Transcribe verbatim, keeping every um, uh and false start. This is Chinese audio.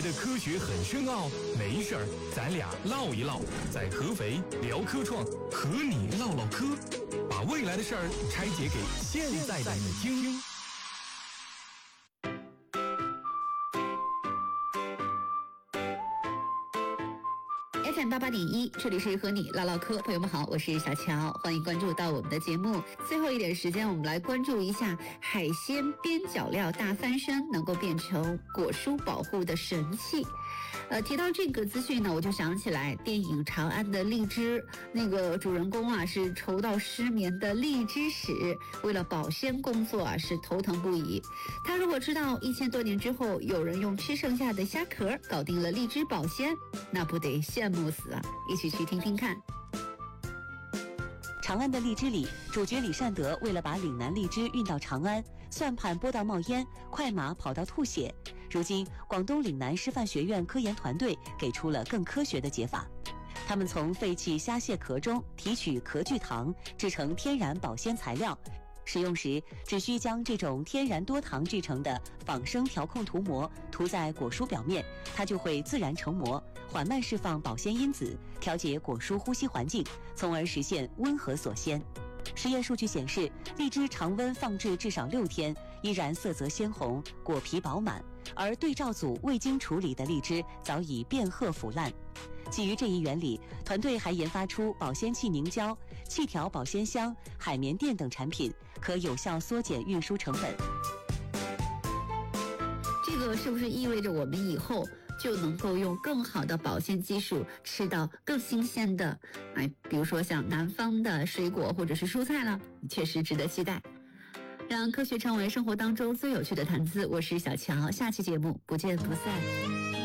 的科学很深奥，没事儿，咱俩唠一唠，在合肥聊科创，和你唠唠嗑，把未来的事儿拆解给现在的你听。 F M 八八点一，这里是和你唠唠嗑，朋友们好，我是小乔，欢迎关注到我们的节目。最后一点时间，我们来关注一下海鲜边角料大翻身能够变成果蔬保护的神器。呃，提到这个资讯呢，我就想起来电影《长安的荔枝》，那个主人公啊是愁到失眠的荔枝使，为了保鲜工作啊是头疼不已。他如果知道一千多年之后有人用吃剩下的虾壳搞定了荔枝保鲜，那不得羡慕死啊！一起去听听看。 长安的荔枝里，主角李善德为了把岭南荔枝运到长安，算盘拨到冒烟，快马跑到吐血。如今，广东岭南师范学院科研团队给出了更科学的解法。他们从废弃虾蟹壳中提取壳聚糖，制成天然保鲜材料。使用时，只需将这种天然多糖制成的仿生调控涂膜涂在果蔬表面，它就会自然成膜，缓慢释放保鲜因子，调节果蔬呼吸环境，从而实现温和锁鲜。实验数据显示，荔枝常温放置至少六天，依然色泽鲜红，果皮饱满，而对照组未经处理的荔枝早已变褐腐烂。基于这一原理，团队还研发出保鲜气凝胶、气条保鲜箱、海绵垫等产品，可有效缩减运输成本。 这个是不是意味着我们以后就能够用更好的保鲜技术吃到更新鲜的，哎，比如说像南方的水果或者是蔬菜了？确实值得期待。让科学成为生活当中最有趣的谈资，我是小乔，下期节目不见不散。